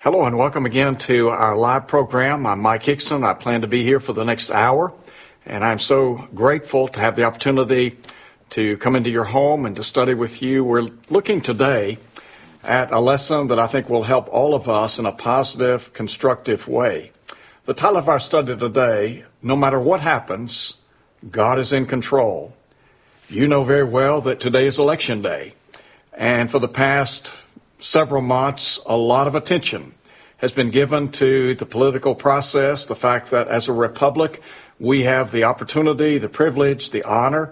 Hello and welcome again to our live program. I'm Mike Hickson. I plan to be here for the next hour, and I'm so grateful to have the opportunity to come into your home and to study with you. We're looking today at a lesson that I think will help all of us in a positive, constructive way. The title of our study today, No Matter What Happens, God is in Control. You know very well that today is Election Day, and for the past several months, a lot of attention has been given to the political process, the fact that as a republic, we have the opportunity, the privilege, the honor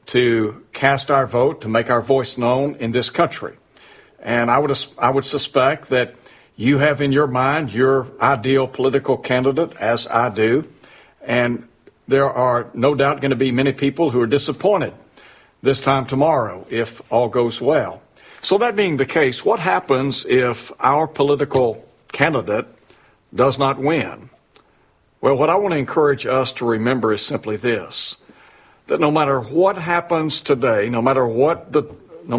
to cast our vote, to make our voice known in this country. And I would suspect that you have in your mind your ideal political candidate, as I do, and there are no doubt going to be many people who are disappointed this time tomorrow if all goes well. So that being the case, what happens if our political candidate does not win? Well, what I want to encourage us to remember is simply this, that no matter what happens today, no matter what the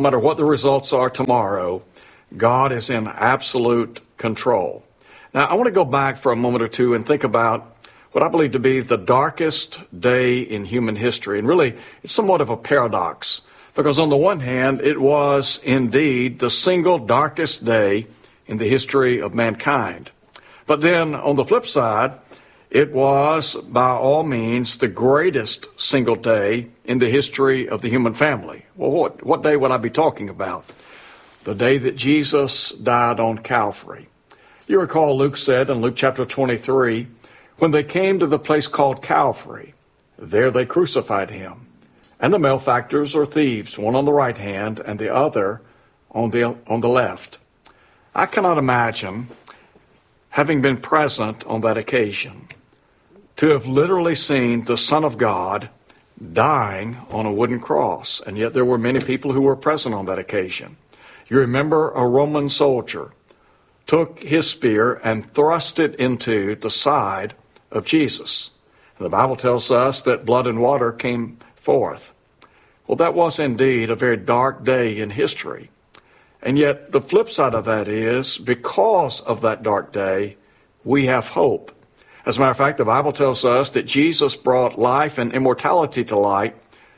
results are tomorrow, God is in absolute control. Now, I want to go back for a moment or two and think about what I believe to be the darkest day in human history. And really, it's somewhat of a paradox. Because on the one hand, it was indeed the single darkest day in the history of mankind. But then on the flip side, it was by all means the greatest single day in the history of the human family. Well, what day would I be talking about? The day that Jesus died on Calvary. You recall Luke said in Luke chapter 23, when they came to the place called Calvary, there they crucified him. And the malefactors or thieves, one on the right hand and the other on the left. I cannot imagine, having been present on that occasion, to have literally seen the Son of God dying on a wooden cross. And yet there were many people who were present on that occasion. You remember a Roman soldier took his spear and thrust it into the side of Jesus. And the Bible tells us that blood and water came forth. Well, that was indeed a very dark day in history. And yet the flip side of that is, because of that dark day, we have hope. As a matter of fact, the Bible tells us that Jesus brought life and immortality to light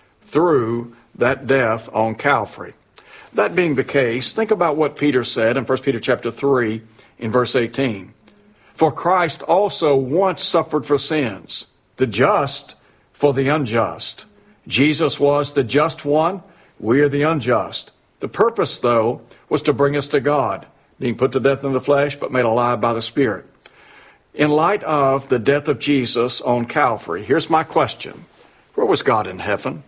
through that death on Calvary. That being the case, think about what Peter said in 1 Peter chapter 3 in verse 18. For Christ also once suffered for sins, the just for the unjust. Jesus was the just one. We are the unjust. The purpose, though, was to bring us to God, being put to death in the flesh, but made alive by the Spirit. In light of the death of Jesus on Calvary, here's my question. Where was God in heaven?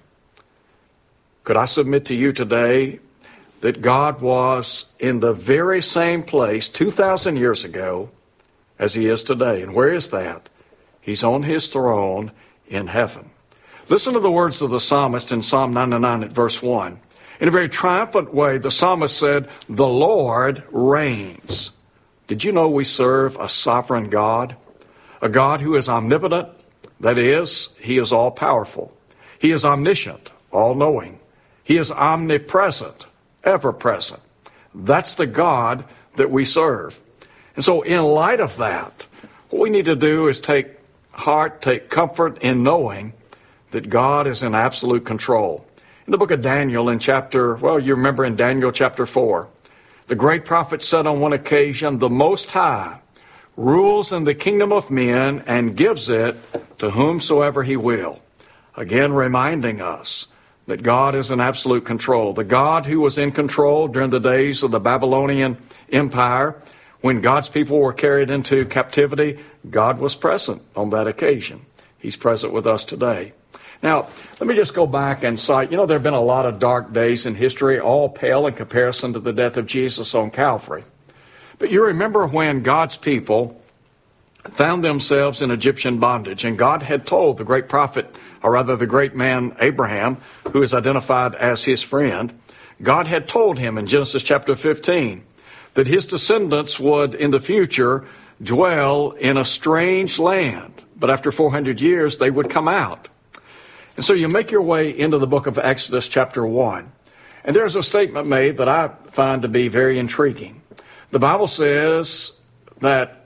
Could I submit to you today that God was in the very same place 2,000 years ago as he is today? And where is that? He's on his throne in heaven. Listen to the words of the psalmist in Psalm 99 at verse 1. In a very triumphant way, the psalmist said, "The Lord reigns." Did you know we serve a sovereign God? A God who is omnipotent, that is, he is all-powerful. He is omniscient, all-knowing. He is omnipresent, ever-present. That's the God that we serve. And so in light of that, what we need to do is take heart, take comfort in knowing that God is in absolute control. In the book of Daniel in you remember in Daniel chapter 4, the great prophet said on one occasion, the Most High rules in the kingdom of men and gives it to whomsoever he will. Again, reminding us that God is in absolute control. The God who was in control during the days of the Babylonian Empire, when God's people were carried into captivity, God was present on that occasion. He's present with us today. Now, let me just go back and cite, there have been a lot of dark days in history, all pale in comparison to the death of Jesus on Calvary. But you remember when God's people found themselves in Egyptian bondage, and God had told the great prophet, or rather the great man Abraham, who is identified as his friend, God had told him in Genesis chapter 15 that his descendants would in the future dwell in a strange land, but after 400 years they would come out. And so you make your way into the book of Exodus chapter 1. And there's a statement made that I find to be very intriguing. The Bible says that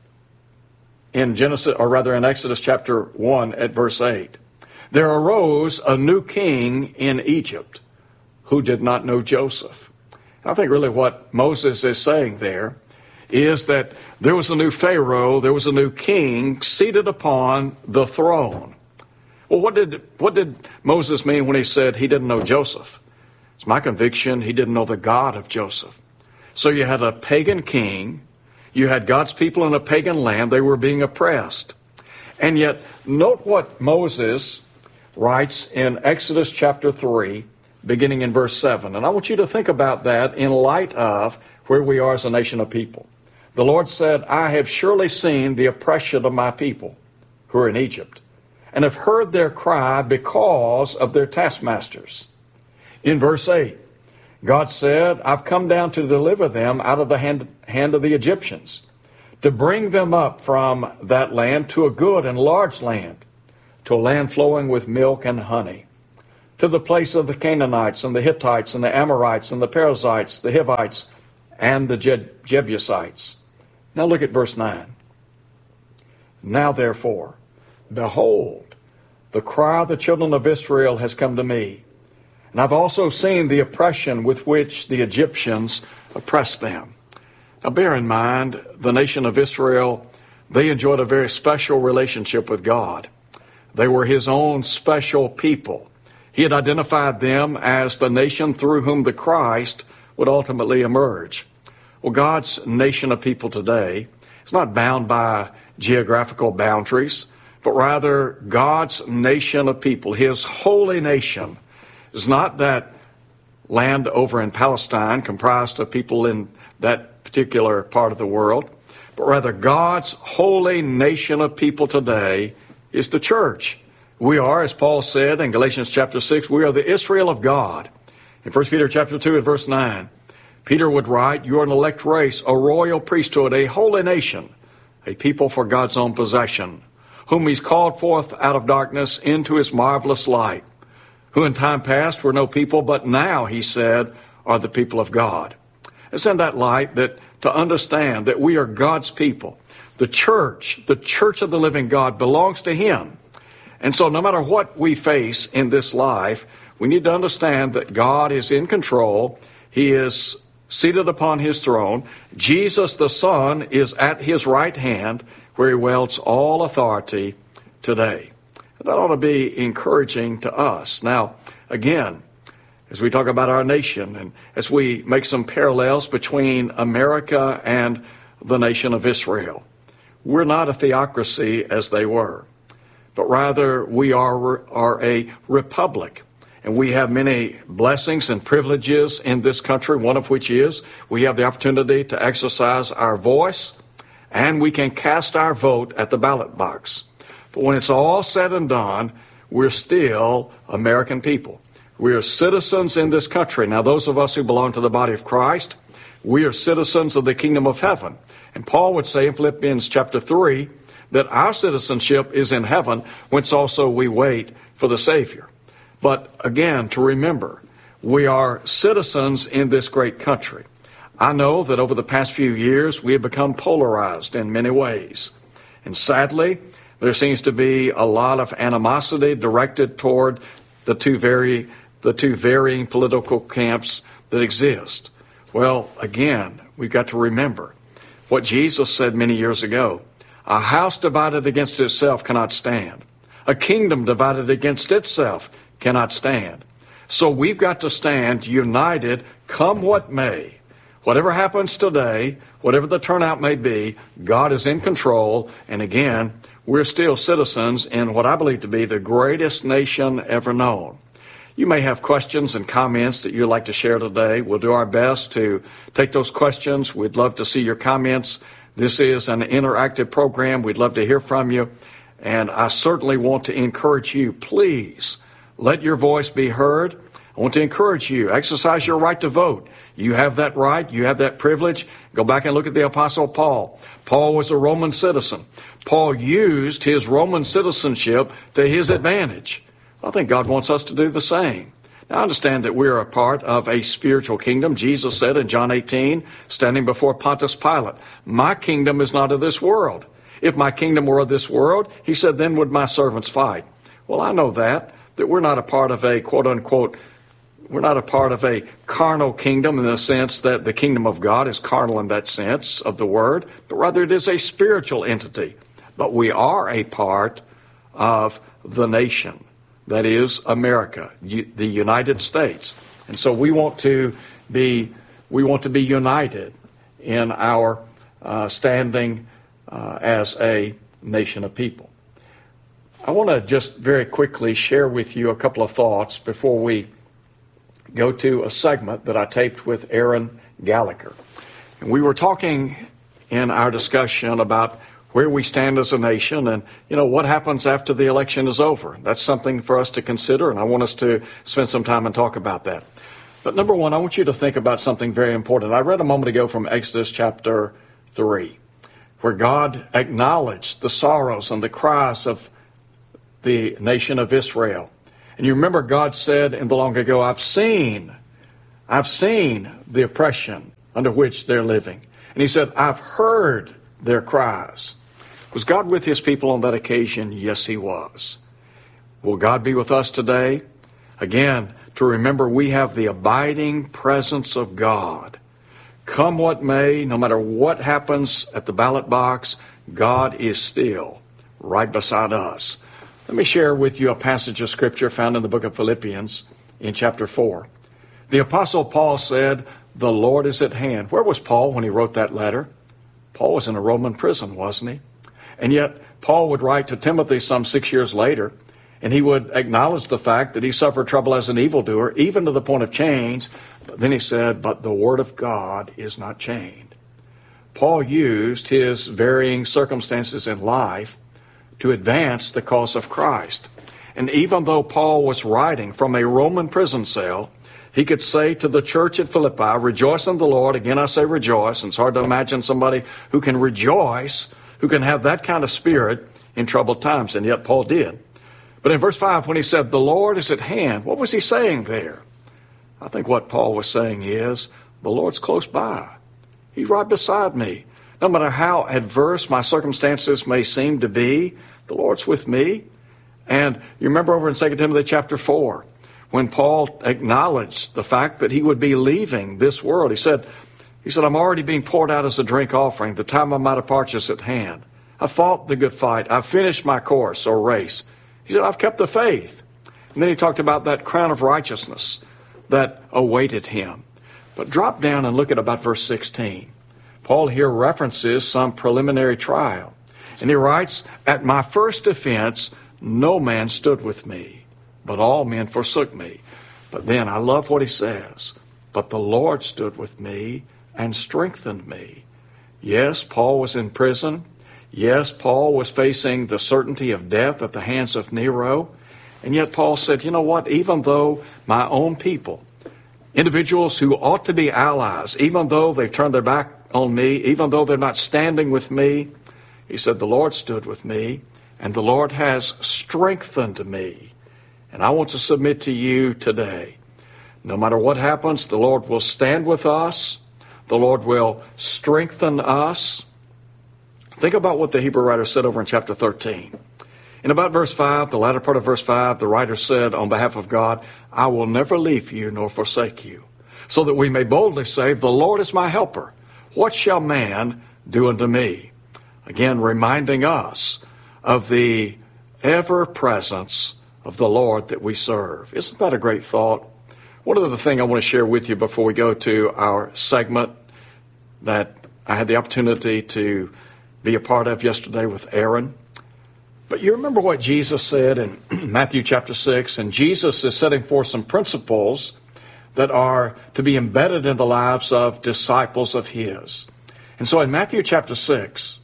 in Exodus chapter 1 at verse 8, there arose a new king in Egypt who did not know Joseph. I think really what Moses is saying there is that there was a new Pharaoh, there was a new king seated upon the throne. Well, what did Moses mean when he said he didn't know Joseph? It's my conviction he didn't know the God of Joseph. So you had a pagan king, you had God's people in a pagan land, they were being oppressed. And yet, note what Moses writes in Exodus chapter 3, beginning in verse 7. And I want you to think about that in light of where we are as a nation of people. The Lord said, I have surely seen the oppression of my people who are in Egypt, and have heard their cry because of their taskmasters. In verse 8, God said, I've come down to deliver them out of the hand of the Egyptians, to bring them up from that land to a good and large land, to a land flowing with milk and honey, to the place of the Canaanites and the Hittites and the Amorites and the Perizzites, the Hivites and the Jebusites. Now look at verse 9. Now therefore, behold, the cry of the children of Israel has come to me, and I've also seen the oppression with which the Egyptians oppressed them. Now bear in mind, the nation of Israel, they enjoyed a very special relationship with God. They were his own special people. He had identified them as the nation through whom the Christ would ultimately emerge. Well, God's nation of people today is not bound by geographical boundaries, but rather God's nation of people, his holy nation, is not that land over in Palestine comprised of people in that particular part of the world, but rather God's holy nation of people today is the church. We are, as Paul said in Galatians chapter 6, we are the Israel of God. In 1 Peter chapter 2 and verse 9, Peter would write, you are an elect race, a royal priesthood, a holy nation, a people for God's own possession, whom he's called forth out of darkness into his marvelous light, who in time past were no people, but now, he said, are the people of God. It's in that light that to understand that we are God's people. The church of the living God belongs to him. And so no matter what we face in this life, we need to understand that God is in control. He is seated upon his throne. Jesus the Son is at his right hand, where he wields all authority today. That ought to be encouraging to us. Now, again, as we talk about our nation and as we make some parallels between America and the nation of Israel, we're not a theocracy as they were, but rather we are a republic. And we have many blessings and privileges in this country, one of which is we have the opportunity to exercise our voice, and we can cast our vote at the ballot box. But when it's all said and done, we're still American people. We are citizens in this country. Now, those of us who belong to the body of Christ, we are citizens of the kingdom of heaven. And Paul would say in Philippians chapter 3 that our citizenship is in heaven, whence also we wait for the Savior. But again, to remember, we are citizens in this great country. I know that over the past few years, we have become polarized in many ways. And sadly, there seems to be a lot of animosity directed toward the two varying political camps that exist. Well, again, we've got to remember what Jesus said many years ago. A house divided against itself cannot stand. A kingdom divided against itself cannot stand. So we've got to stand united, come what may. Whatever happens today, whatever the turnout may be, God is in control. And again, we're still citizens in what I believe to be the greatest nation ever known. You may have questions and comments that you'd like to share today. We'll do our best to take those questions. We'd love to see your comments. This is an interactive program. We'd love to hear from you. And I certainly want to encourage you, please, let your voice be heard. I want to encourage you, exercise your right to vote. You have that right. You have that privilege. Go back and look at the Apostle Paul. Paul was a Roman citizen. Paul used his Roman citizenship to his advantage. I think God wants us to do the same. Now, I understand that we're a part of a spiritual kingdom. Jesus said in John 18, standing before Pontius Pilate, my kingdom is not of this world. If my kingdom were of this world, he said, then would my servants fight. Well, I know that we're not a part of a quote unquote, we're not a part of a carnal kingdom in the sense that the kingdom of God is carnal in that sense of the word, but rather it is a spiritual entity. But we are a part of the nation. That is America, the United States. And so we want to be united in our standing as a nation of people. I want to just very quickly share with you a couple of thoughts before we go to a segment that I taped with Aaron Gallagher. And we were talking in our discussion about where we stand as a nation and, what happens after the election is over. That's something for us to consider, and I want us to spend some time and talk about that. But number one, I want you to think about something very important. I read a moment ago from Exodus chapter 3, where God acknowledged the sorrows and the cries of the nation of Israel. And you remember God said in the long ago, I've seen the oppression under which they're living. And he said, I've heard their cries. Was God with his people on that occasion? Yes, he was. Will God be with us today? Again, to remember we have the abiding presence of God. Come what may, no matter what happens at the ballot box, God is still right beside us. Let me share with you a passage of Scripture found in the book of Philippians in chapter 4. The Apostle Paul said, the Lord is at hand. Where was Paul when he wrote that letter? Paul was in a Roman prison, wasn't he? And yet, Paul would write to Timothy some 6 years later, and he would acknowledge the fact that he suffered trouble as an evildoer, even to the point of chains. But then he said, but the word of God is not chained. Paul used his varying circumstances in life to advance the cause of Christ. And even though Paul was writing from a Roman prison cell, he could say to the church at Philippi, rejoice in the Lord. Again, I say rejoice. And it's hard to imagine somebody who can rejoice, who can have that kind of spirit in troubled times. And yet Paul did. But in verse 5, when he said, the Lord is at hand, what was he saying there? I think what Paul was saying is, the Lord's close by. He's right beside me. No matter how adverse my circumstances may seem to be, the Lord's with me. And you remember over in 2 Timothy chapter 4, when Paul acknowledged the fact that he would be leaving this world, he said, I'm already being poured out as a drink offering. The time of my departure is at hand. I fought the good fight. I've finished my course or race. He said, I've kept the faith. And then he talked about that crown of righteousness that awaited him. But drop down and look at about verse 16. Paul here references some preliminary trial. And he writes, at my first defense, no man stood with me, but all men forsook me. But then I love what he says. But the Lord stood with me and strengthened me. Yes, Paul was in prison. Yes, Paul was facing the certainty of death at the hands of Nero. And yet Paul said, you know what? Even though my own people, individuals who ought to be allies, even though they've turned their back on me, even though they're not standing with me, he said, the Lord stood with me, and the Lord has strengthened me. And I want to submit to you today, no matter what happens, the Lord will stand with us. The Lord will strengthen us. Think about what the Hebrew writer said over in chapter 13. In about verse 5, the latter part of verse 5, the writer said on behalf of God, I will never leave you nor forsake you, so that we may boldly say, the Lord is my helper. What shall man do unto me? Again, reminding us of the ever-presence of the Lord that we serve. Isn't that a great thought? One other thing I want to share with you before we go to our segment that I had the opportunity to be a part of yesterday with Aaron. But you remember what Jesus said in Matthew chapter 6, and Jesus is setting forth some principles that are to be embedded in the lives of disciples of his. And so in Matthew chapter 6,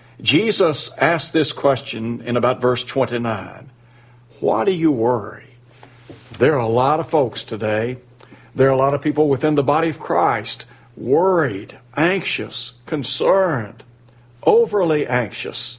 Jesus asked this question in about verse 29. Why do you worry? There are a lot of folks today. There are a lot of people within the body of Christ worried, anxious, concerned, overly anxious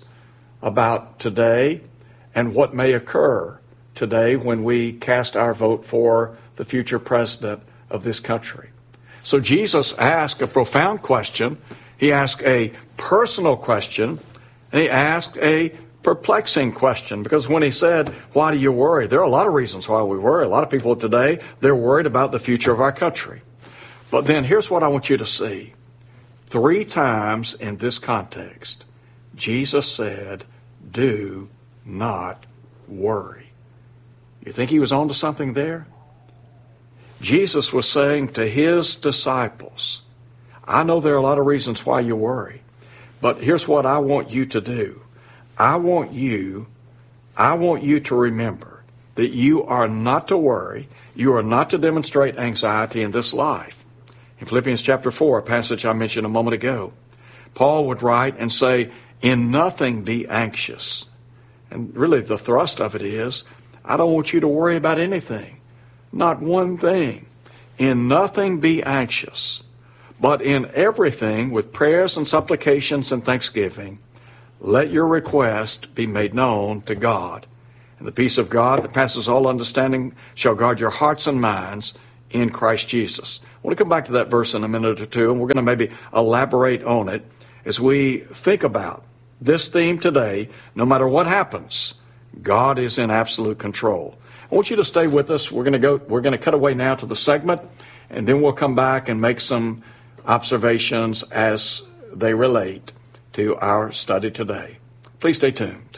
about today and what may occur today when we cast our vote for the future president of this country. So Jesus asked a profound question. He asked a personal question, and he asked a perplexing question, because when he said, why do you worry? There are a lot of reasons why we worry. A lot of people today, they're worried about the future of our country. But then here's what I want you to see. 3 times in this context, Jesus said, do not worry. You think he was on to something there? Jesus was saying to his disciples, I know there are a lot of reasons why you worry, but here's what I want you to do. I want you to remember that you are not to worry. You are not to demonstrate anxiety in this life. In Philippians chapter 4, a passage I mentioned a moment ago, Paul would write and say, in nothing be anxious. And really the thrust of it is, I don't want you to worry about anything. Not one thing. In nothing be anxious, but in everything with prayers and supplications and thanksgiving, let your request be made known to God. And the peace of God that passes all understanding shall guard your hearts and minds in Christ Jesus. I want to come back to that verse in a minute or two, and we're going to maybe elaborate on it as we think about this theme today. No matter what happens, God is in absolute control. I want you to stay with us. We're going to cut away now to the segment, and then we'll come back and make some observations as they relate to our study today. Please stay tuned.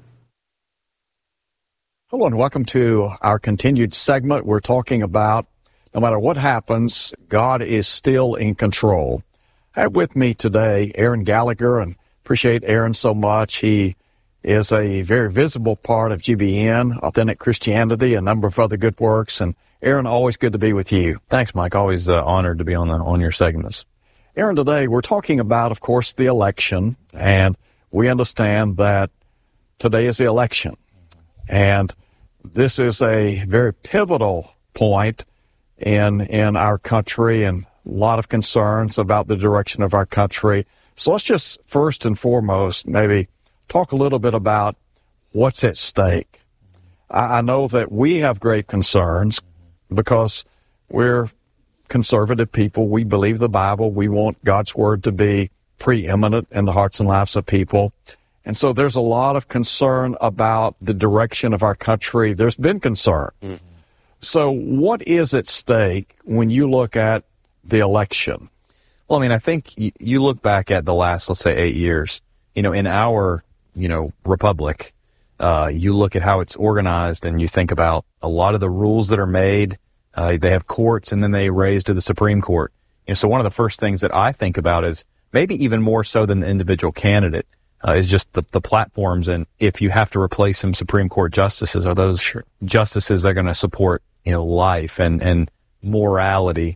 Hello and welcome to our continued segment. We're talking about no matter what happens, God is still in control. I have with me today Aaron Gallagher, and appreciate Aaron so much. He is a very visible part of GBN, Authentic Christianity, a number of other good works. And Aaron, always good to be with you. Thanks, Mike. Always honored to be on your segments. Aaron, today we're talking about, of course, the election, and we understand that today is the election. And this is a very pivotal point in our country, and a lot of concerns about the direction of our country. So let's just first and foremost maybe talk a little bit about what's at stake. I know that we have great concerns because we're conservative people. We believe the Bible. We want God's word to be preeminent in the hearts and lives of people. And so there's a lot of concern about the direction of our country. There's been concern. Mm-hmm. So what is at stake when you look at the election? Well, I mean, I think you look back at the last, let's say, 8 years, in our, republic, you look at how it's organized and you think about a lot of the rules that are made. They have courts and then they raise to the Supreme Court. So one of the first things that I think about is maybe even more so than the individual candidate is just the platforms. And if you have to replace some Supreme Court justices, are those justices that are going to support, life and morality,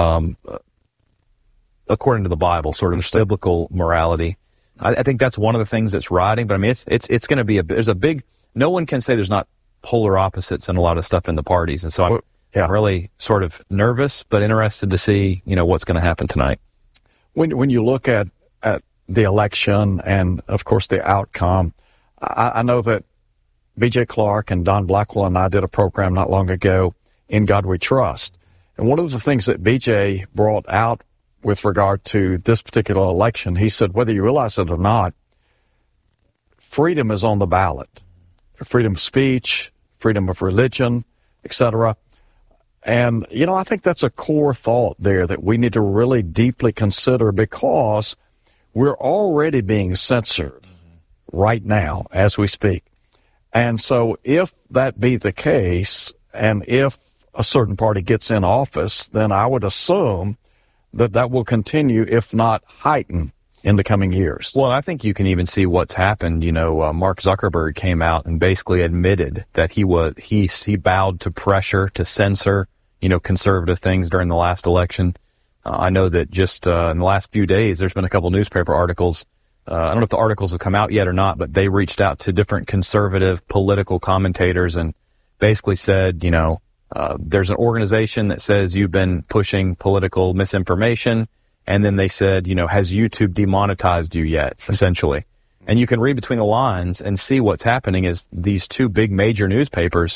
according to the Bible, sort of biblical morality. I think that's one of the things that's riding, but I mean, it's going to be no one can say there's not polar opposites in a lot of stuff in the parties. And so I'm really sort of nervous, but interested to see, what's going to happen tonight. When you look at the election and of course the outcome, I know that B.J. Clark and Don Blackwell and I did a program not long ago, In God We Trust. And one of the things that B.J. brought out with regard to this particular election, he said, whether you realize it or not, freedom is on the ballot. Freedom of speech, freedom of religion, etc. And, I think that's a core thought there that we need to really deeply consider, because we're already being censored right now as we speak. And so if that be the case, and if a certain party gets in office, then I would assume that will continue, if not heighten, in the coming years. Well, I think you can even see what's happened. Mark Zuckerberg came out and basically admitted that he bowed to pressure to censor, conservative things during the last election. I know that just in the last few days, there's been a couple newspaper articles. I don't know if the articles have come out yet or not, but they reached out to different conservative political commentators and basically said, there's an organization that says you've been pushing political misinformation. And then they said, has YouTube demonetized you yet, essentially? And you can read between the lines and see what's happening is these two big major newspapers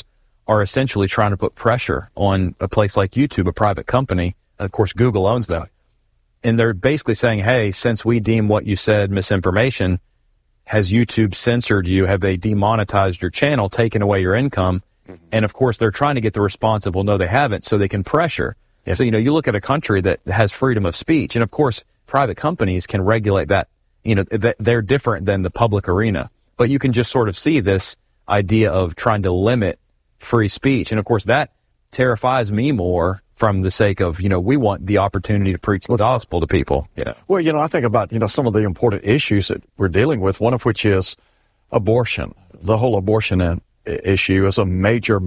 are essentially trying to put pressure on a place like YouTube, a private company. Of course, Google owns them. And they're basically saying, hey, since we deem what you said misinformation, has YouTube censored you? Have they demonetized your channel, taken away your income? And of course, they're trying to get the response of, well, no, they haven't, so they can pressure. Yes. So, you look at a country that has freedom of speech, and of course, private companies can regulate that. They're different than the public arena. But you can just sort of see this idea of trying to limit free speech. And of course, that terrifies me more from the sake of, we want the opportunity to preach the gospel to people. Well, I think about, some of the important issues that we're dealing with, one of which is abortion. The whole abortion issue is a major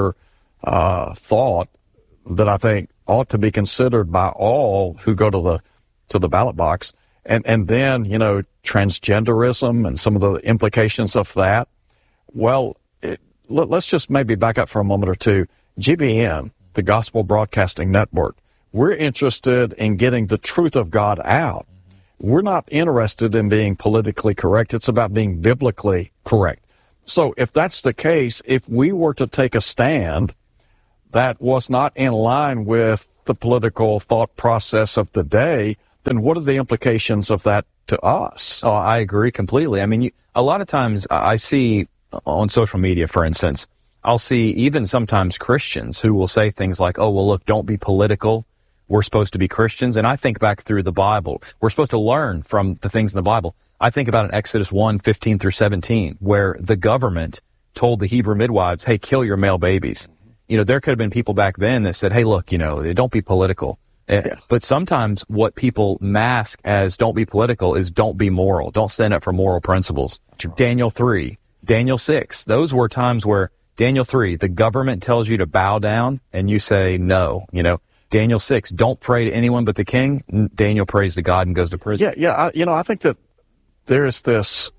thought that I think ought to be considered by all who go to the ballot box. And then, transgenderism and some of the implications of that. Well, let's just maybe back up for a moment or two. GBN, the Gospel Broadcasting Network, we're interested in getting the truth of God out. We're not interested in being politically correct. It's about being biblically correct. So if that's the case, if we were to take a stand that was not in line with the political thought process of the day, then what are the implications of that to us? Oh, I agree completely. I mean, a lot of times I see on social media, for instance, I'll see even sometimes Christians who will say things like, oh, well, look, don't be political. We're supposed to be Christians. And I think back through the Bible. We're supposed to learn from the things in the Bible. I think about in Exodus 1:15-17, where the government told the Hebrew midwives, hey, kill your male babies. There could have been people back then that said, hey, look, don't be political. Yeah. But sometimes what people mask as don't be political is don't be moral. Don't stand up for moral principles. Right. Daniel 3, Daniel 6. Those were times where Daniel 3, the government tells you to bow down and you say no. Daniel 6, don't pray to anyone but the king. Daniel prays to God and goes to prison. Yeah. I think that there's this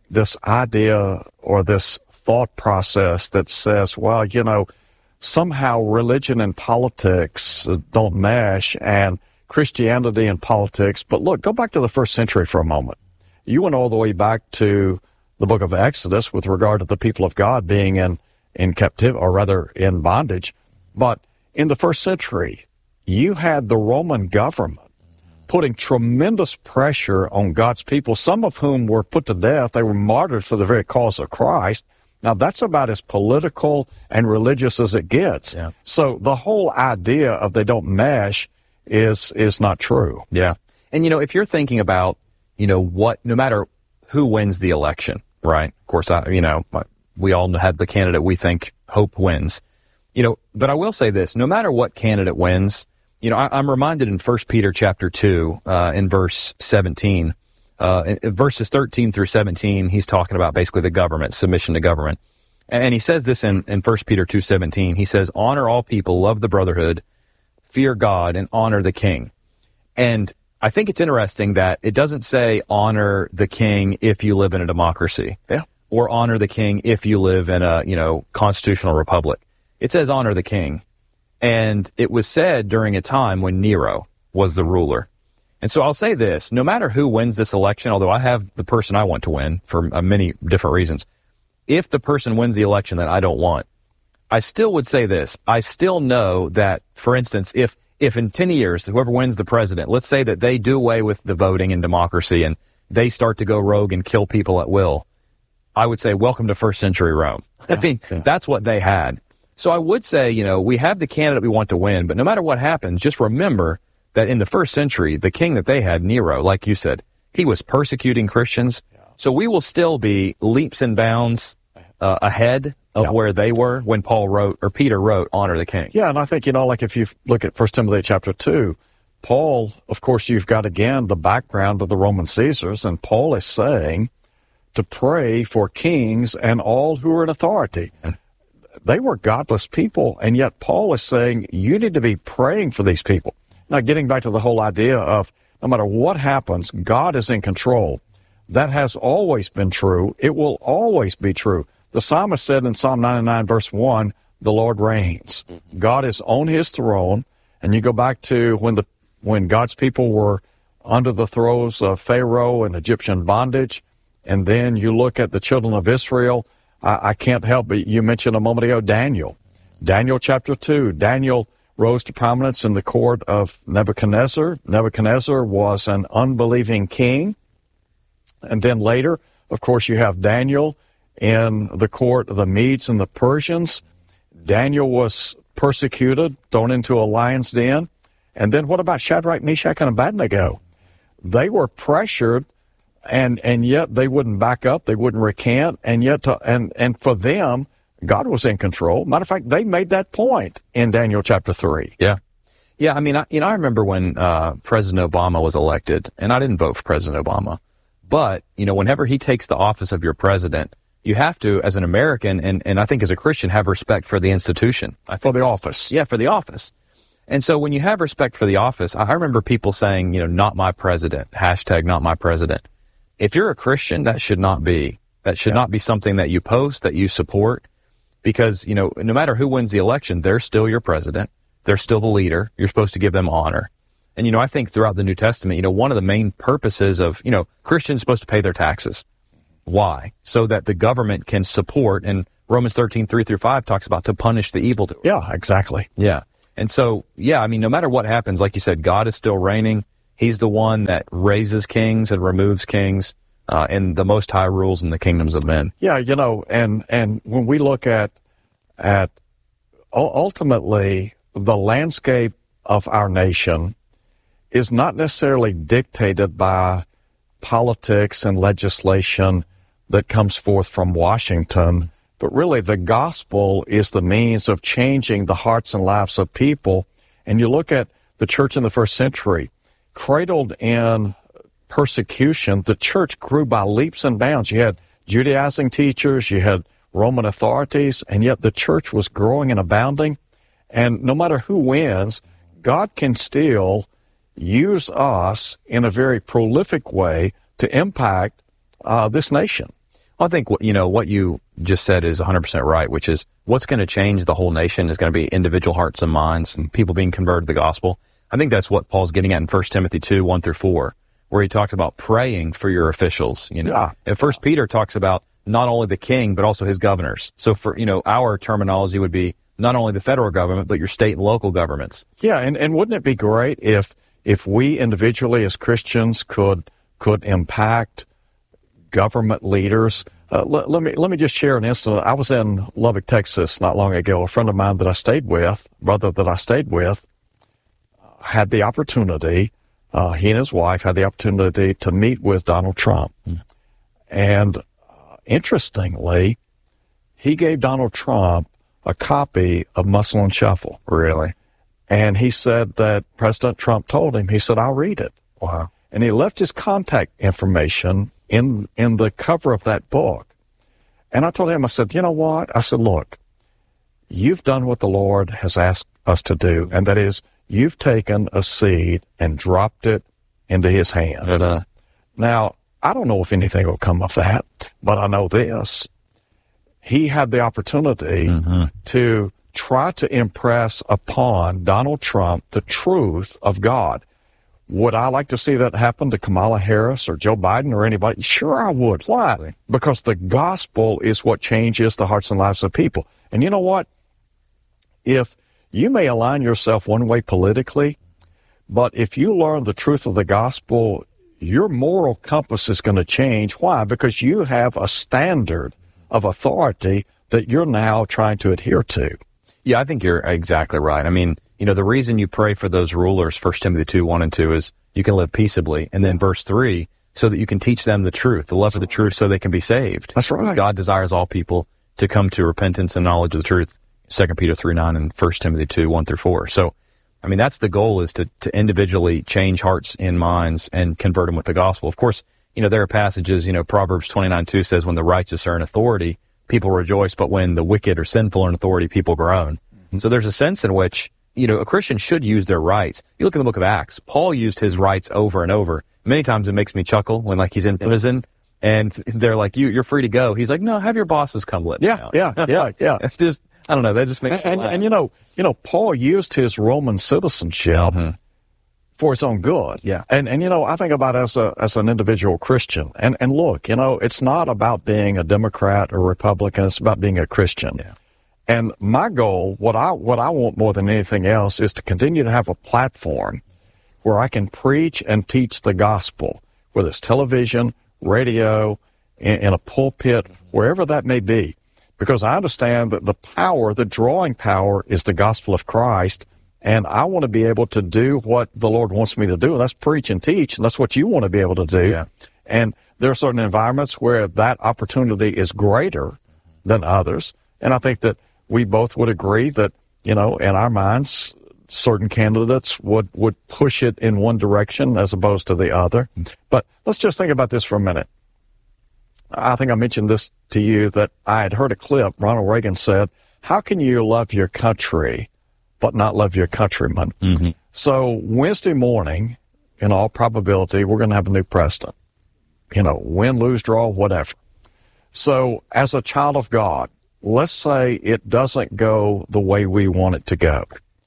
idea or this thought process that says, well, somehow religion and politics don't mesh, and Christianity and politics. But look, go back to the first century for a moment. You went all the way back to the book of Exodus with regard to the people of God being in captivity, or rather in bondage. But in the first century, you had the Roman government putting tremendous pressure on God's people, some of whom were put to death. They were martyred for the very cause of Christ. Now, that's about as political and religious as it gets. Yeah. So the whole idea of they don't mesh is not true. Yeah. And, if you're thinking about, no matter who wins the election, right? Of course, we all have the candidate we think hope wins. But I will say this, no matter what candidate wins, I'm reminded in 1 Peter chapter 2, in verse 17, verses 13 through 17, he's talking about basically the government, submission to government. And he says this in 1 Peter 2:17. He says, honor all people, love the brotherhood, fear God, and honor the king. And I think it's interesting that it doesn't say honor the king if you live in a democracy. Yeah. Or honor the king if you live in a, constitutional republic. It says honor the king. And it was said during a time when Nero was the ruler. And so I'll say this, no matter who wins this election, although I have the person I want to win for many different reasons, if the person wins the election that I don't want, I still would say this. I still know that, for instance, if in 10 years, whoever wins the president, let's say that they do away with the voting and democracy and they start to go rogue and kill people at will, I would say, welcome to first century Rome. Yeah, that's what they had. So I would say, we have the candidate we want to win, but no matter what happens, just remember that in the first century, the king that they had, Nero, like you said, he was persecuting Christians. Yeah. So we will still be leaps and bounds ahead of where they were when Peter wrote, honor the king. Yeah, and I think, like if you look at 1 Timothy chapter 2, Paul, of course, you've got again the background of the Roman Caesars, and Paul is saying to pray for kings and all who are in authority. They were godless people, and yet Paul is saying you need to be praying for these people. Now, getting back to the whole idea of no matter what happens, God is in control. That has always been true. It will always be true. The psalmist said in Psalm 99, verse 1, the Lord reigns. God is on his throne. And you go back to when God's people were under the throes of Pharaoh and Egyptian bondage, and then you look at the children of Israel. I can't help but you mentioned a moment ago Daniel. Daniel chapter 2, Daniel rose to prominence in the court of Nebuchadnezzar. Nebuchadnezzar was an unbelieving king. And then later, of course, you have Daniel in the court of the Medes and the Persians. Daniel was persecuted, thrown into a lion's den. And then what about Shadrach, Meshach, and Abednego? They were pressured, and yet they wouldn't back up, they wouldn't recant, and yet and for them, God was in control. Matter of fact, they made that point in Daniel chapter 3. Yeah. Yeah, I mean, I remember when President Obama was elected, and I didn't vote for President Obama, but, whenever he takes the office of your president, you have to, as an American, and I think as a Christian, have respect for the institution. For the office. Yeah, for the office. And so when you have respect for the office, I remember people saying, not my president, hashtag not my president. If you're a Christian, that should not be something that you post, that you support, because, no matter who wins the election, they're still your president. They're still the leader. You're supposed to give them honor. And, I think throughout the New Testament, one of the main purposes of, Christians are supposed to pay their taxes. Why? So that the government can support, and Romans 13:3-5 talks about to punish the evildoer. Yeah, exactly. Yeah. And so, no matter what happens, like you said, God is still reigning. He's the one that raises kings and removes kings, and the Most High rules in the kingdoms of men. Yeah, and when we look at ultimately the landscape of our nation is not necessarily dictated by politics and legislation that comes forth from Washington, but really the gospel is the means of changing the hearts and lives of people. And you look at the church in the first century, cradled in persecution, the church grew by leaps and bounds. You had Judaizing teachers, you had Roman authorities, and yet the church was growing and abounding. And no matter who wins, God can still use us in a very prolific way to impact this nation. I think what you just said is 100% right, which is what's going to change the whole nation is going to be individual hearts and minds and people being converted to the gospel. I think that's what Paul's getting at in 1 Timothy 2:1-4, where he talks about praying for your officials. Yeah. And 1 Peter talks about not only the king, but also his governors. So for, our terminology would be not only the federal government, but your state and local governments. Yeah. And wouldn't it be great if we individually as Christians could impact government leaders? Let me just share an incident. I was in Lubbock, Texas not long ago. A friend of mine that I stayed with, had the opportunity, he and his wife had the opportunity to meet with Donald Trump. And interestingly, he gave Donald Trump a copy of Muscle and Shuffle. Really? And he said that President Trump told him, he said, I'll read it. Wow. And he left his contact information in the cover of that book. And I told him, I said, you know what? I said, look, you've done what the Lord has asked us to do, and that is you've taken a seed and dropped it into his hands. Now, I don't know if anything will come of that, but I know this. He had the opportunity to try to impress upon Donald Trump the truth of God. Would I like to see that happen to Kamala Harris or Joe Biden or anybody? Sure, I would. Why? Because the gospel is what changes the hearts and lives of people. And you know what? If you may align yourself one way politically, but if you learn the truth of the gospel, your moral compass is going to change. Why? Because you have a standard of authority that you're now trying to adhere to. Yeah, I think you're exactly right. I mean, the reason you pray for those rulers, 1 Timothy 2:1-2, is you can live peaceably. And then verse 3, so that you can teach them the truth, the love of the truth, so they can be saved. That's right. God desires all people to come to repentance and knowledge of the truth, 2 Peter 3:9 and 1 Timothy 2:1-4. So, I mean, that's the goal, is to individually change hearts and minds and convert them with the gospel. Of course, there are passages, Proverbs 29:2 says, when the righteous are in authority, people rejoice, but when the wicked or sinful are in authority, people groan. So there's a sense in which, a Christian should use their rights. You look in the book of Acts, Paul used his rights over and over. Many times it makes me chuckle when, he's in prison and they're like, you're free to go. He's like, no, have your bosses come let me out. Yeah. It's just, I don't know, that just makes me laugh. And Paul used his Roman citizenship for his own good. Yeah. And I think about it as an individual Christian. And look, it's not about being a Democrat or Republican. It's about being a Christian. Yeah. And my goal, what I want more than anything else, is to continue to have a platform where I can preach and teach the gospel, whether it's television, radio, in a pulpit, wherever that may be. Because I understand that the power, the drawing power, is the gospel of Christ. And I want to be able to do what the Lord wants me to do, and that's preach and teach, and that's what you want to be able to do. Yeah. And there are certain environments where that opportunity is greater than others. And I think that we both would agree that, in our minds, certain candidates would push it in one direction as opposed to the other. But let's just think about this for a minute. I think I mentioned this to you, that I had heard a clip. Ronald Reagan said, "How can you love your country but not love your countrymen?" Mm-hmm. So Wednesday morning, in all probability, we're going to have a new president. Win, lose, draw, whatever. So as a child of God, let's say it doesn't go the way we want it to go.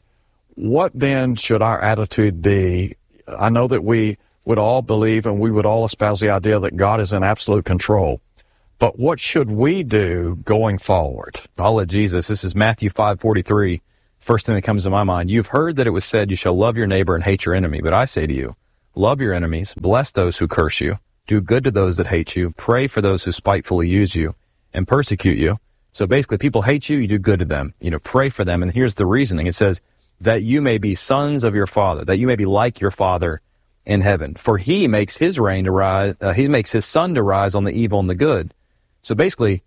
What then should our attitude be? I know that we would all believe and we would all espouse the idea that God is in absolute control. But what should we do going forward? I'll let Jesus. This is Matthew 5:43. First thing that comes to my mind. You've heard that it was said, you shall love your neighbor and hate your enemy. But I say to you, love your enemies, bless those who curse you, do good to those that hate you, pray for those who spitefully use you and persecute you. So basically, people hate you, you do good to them. Pray for them. And here's the reasoning. It says, that you may be sons of your Father, that you may be like your Father in heaven. For he makes his rain to rise, he makes his sun to rise on the evil and the good. So basically,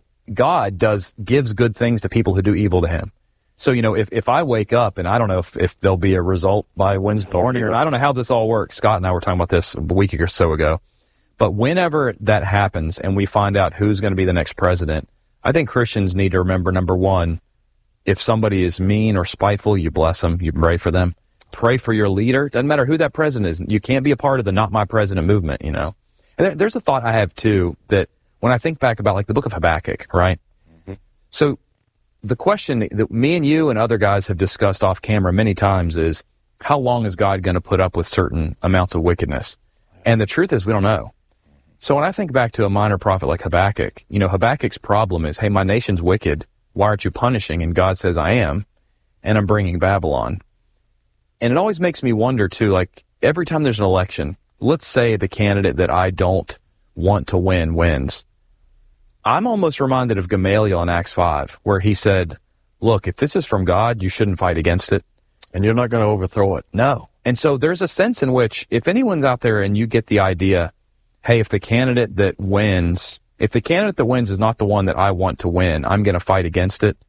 God gives good things to people who do evil to him. So, if I wake up, and I don't know if there'll be a result by Wednesday morning, or I don't know how this all works. Scott and I were talking about this a week or so ago. But whenever that happens and we find out who's going to be the next president, I think Christians need to remember, number one, if somebody is mean or spiteful, you bless them, you pray for them. Pray for your leader. Doesn't matter who that president is. You can't be a part of the Not My President movement, And there's a thought I have, too, that when I think back about, like, the book of Habakkuk, right? Mm-hmm. So the question that me and you and other guys have discussed off camera many times is, how long is God going to put up with certain amounts of wickedness? And the truth is, we don't know. So when I think back to a minor prophet like Habakkuk, Habakkuk's problem is, hey, my nation's wicked. Why aren't you punishing? And God says, I am, and I'm bringing Babylon. And it always makes me wonder, too, like, every time there's an election, let's say the candidate that I don't want to win wins. I'm almost reminded of Gamaliel in Acts 5, where he said, look, if this is from God, you shouldn't fight against it. And you're not going to overthrow it. No. And so there's a sense in which, if anyone's out there and you get the idea, hey, if the candidate that wins is not the one that I want to win, I'm going to fight against it.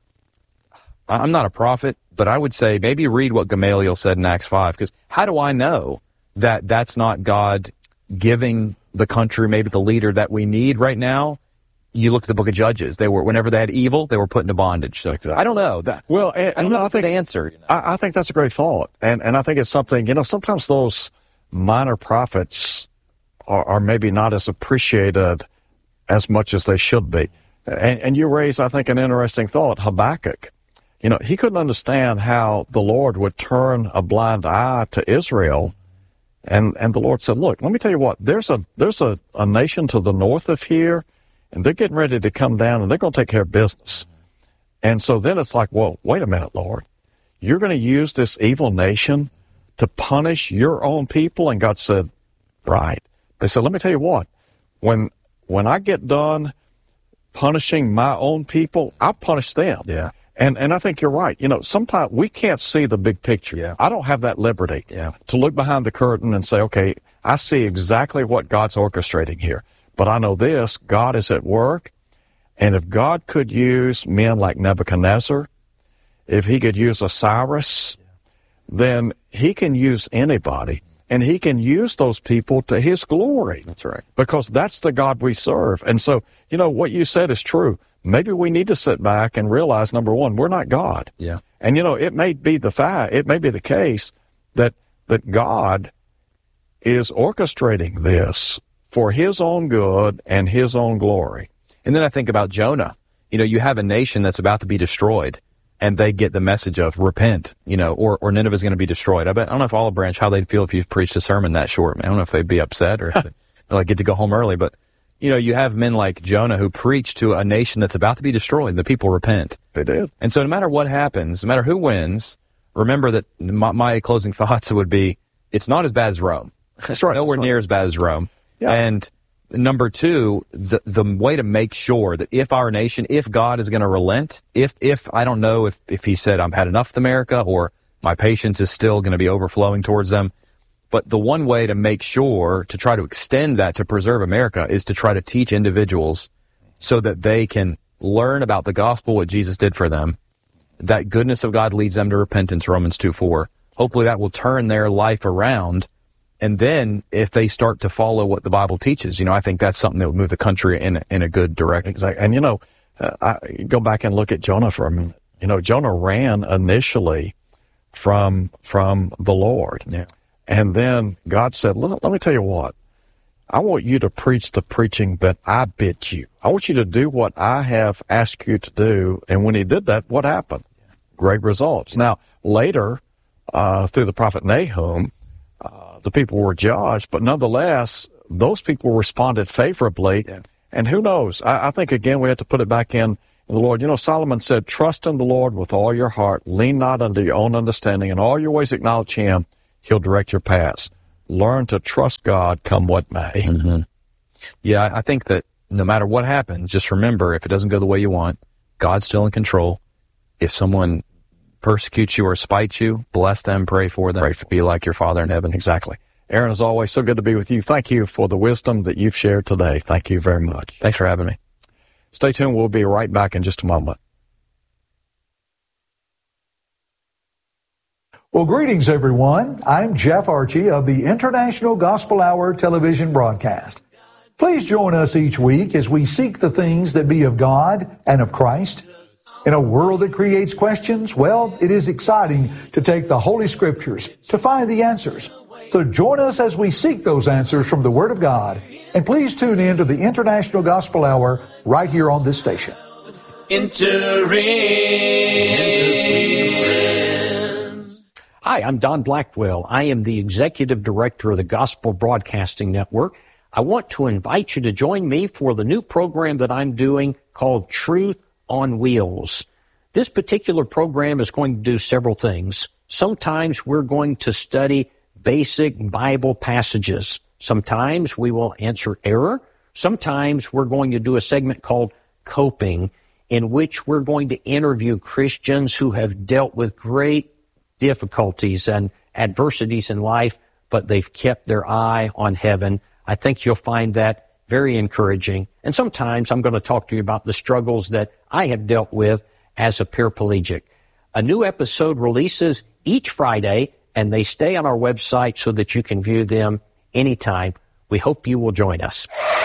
I'm not a prophet, but I would say maybe read what Gamaliel said in Acts 5, because how do I know that that's not God giving the country maybe the leader that we need right now? You look at the book of Judges. Whenever they had evil, they were put into bondage. So exactly. I don't know. I don't know. I think the answer. I think that's a great thought. And I think it's something, sometimes those minor prophets are maybe not as appreciated as much as they should be. And you raise, I think, an interesting thought. Habakkuk, he couldn't understand how the Lord would turn a blind eye to Israel. And the Lord said, look, let me tell you what, there's a nation to the north of here, and they're getting ready to come down, and they're going to take care of business. And so then it's like, well, wait a minute, Lord. You're going to use this evil nation to punish your own people? And God said, right. They said, let me tell you what, when I get done punishing my own people, I'll punish them. Yeah. And I think you're right. Sometimes we can't see the big picture. Yeah. I don't have that liberty to look behind the curtain and say, okay, I see exactly what God's orchestrating here. But I know this, God is at work. And if God could use men like Nebuchadnezzar, if he could use Osiris, then he can use anybody. And he can use those people to his glory. That's right. Because that's the God we serve. And so, what you said is true. Maybe we need to sit back and realize, number one, we're not God. Yeah. And, it may be the case that God is orchestrating this for his own good and his own glory. And then I think about Jonah. You have a nation that's about to be destroyed, and they get the message of repent, or Nineveh's going to be destroyed. I don't know if Olive Branch, how they'd feel if you preached a sermon that short. I don't know if they'd be upset or if they get to go home early. But, you have men like Jonah who preach to a nation that's about to be destroyed. The people repent. They did. And so no matter what happens, no matter who wins, remember that my closing thoughts would be, it's not as bad as Rome. That's right. Nowhere near as bad as Rome. Yeah. And number two, the way to make sure that if our nation, if God is going to relent, if I don't know if he said, I've had enough with America, or my patience is still going to be overflowing towards them. But the one way to make sure to try to extend that to preserve America is to try to teach individuals so that they can learn about the gospel, what Jesus did for them. That goodness of God leads them to repentance, Romans 2:4. Hopefully that will turn their life around. And then if they start to follow what the Bible teaches, I think that's something that would move the country in a good direction. Exactly. And, I go back and look at Jonah for a minute. Jonah ran initially from the Lord. Yeah. And then God said, let me tell you what. I want you to preach the preaching that I bid you. I want you to do what I have asked you to do. And when he did that, what happened? Great results. Now, later, through the prophet Nahum, the people were judged, but nonetheless, those people responded favorably. Yeah. And who knows? I think, again, we have to put it back in the Lord. Solomon said, trust in the Lord with all your heart. Lean not unto your own understanding. In all your ways acknowledge him. He'll direct your paths. Learn to trust God come what may. Mm-hmm. Yeah, I think that no matter what happens, just remember, if it doesn't go the way you want, God's still in control. If someone persecutes you or spites you, bless them, pray for them, be like your Father in heaven. Exactly. Aaron, as always, so good to be with you. Thank you for the wisdom that you've shared today. Thank you very much. Thanks for having me. Stay tuned. We'll be right back in just a moment. Well, greetings, everyone. I'm Jeff Archie of the International Gospel Hour television broadcast. Please join us each week as we seek the things that be of God and of Christ. In a world that creates questions, well, it is exciting to take the Holy Scriptures to find the answers. So join us as we seek those answers from the Word of God. And please tune in to the International Gospel Hour right here on this station. Entering into sweet rest. Hi, I'm Don Blackwell. I am the Executive Director of the Gospel Broadcasting Network. I want to invite you to join me for the new program that I'm doing called Truth on Wheels. This particular program is going to do several things. Sometimes we're going to study basic Bible passages. Sometimes we will answer error. Sometimes we're going to do a segment called Coping, in which we're going to interview Christians who have dealt with great difficulties and adversities in life, but they've kept their eye on heaven. I think you'll find that very encouraging. And sometimes I'm going to talk to you about the struggles that I have dealt with as a paraplegic. A new episode releases each Friday, and they stay on our website so that you can view them anytime. We hope you will join us.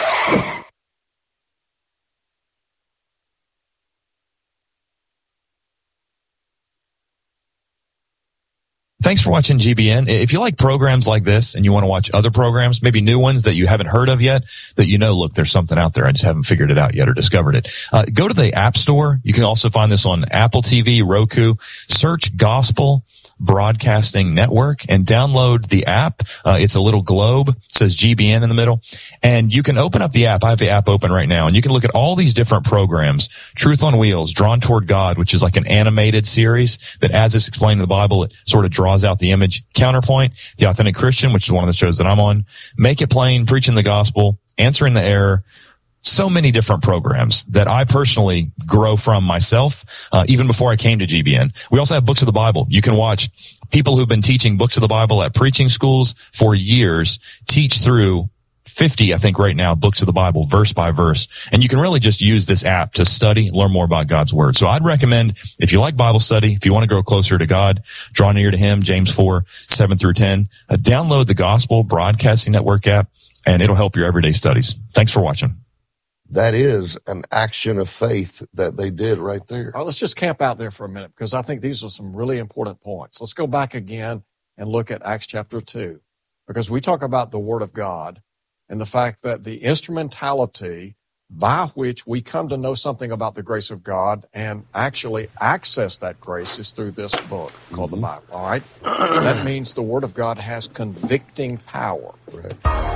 Thanks for watching GBN. If you like programs like this and you want to watch other programs, maybe new ones that you haven't heard of yet, that look, there's something out there. I just haven't figured it out yet or discovered it. Go to the App Store. You can also find this on Apple TV, Roku. Search Gospel Broadcasting Network and download the app. It's a little globe. It says GBN in the middle. And you can open up the app. I have the app open right now. And you can look at all these different programs. Truth on Wheels, Drawn Toward God, which is like an animated series that, as it's explained in the Bible, it sort of draws out the image. Counterpoint, The Authentic Christian, which is one of the shows that I'm on. Make It Plain, Preaching the Gospel, Answering the Error. So many different programs that I personally grow from myself, even before I came to GBN. We also have Books of the Bible. You can watch people who've been teaching books of the Bible at preaching schools for years teach through 50, I think right now, books of the Bible, verse by verse. And you can really just use this app to study, learn more about God's Word. So I'd recommend, if you like Bible study, if you want to grow closer to God, draw near to Him, James 4, 7 through 10, download the Gospel Broadcasting Network app, and it'll help your everyday studies. Thanks for watching. That is an action of faith that they did right there. All right, let's just camp out there for a minute, because I think these are some really important points. Let's go back again and look at Acts chapter 2, because we talk about the Word of God and the fact that the instrumentality by which we come to know something about the grace of God and actually access that grace is through this book called the Bible. All right? That means the Word of God has convicting power. Right.